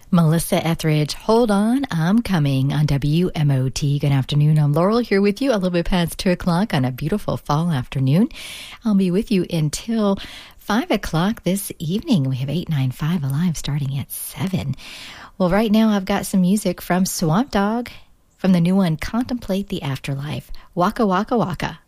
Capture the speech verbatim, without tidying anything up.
Melissa Etheridge, Hold On, I'm Coming on W M O T. Good afternoon. I'm Laurel here with you a little bit past two o'clock on a beautiful fall afternoon. I'll be with you until five o'clock this evening. We have eight nine five Alive starting at seven. Well, right now I've got some music from Swamp Dogg from the new one, Contemplate the Afterlife. Waka Waka Waka.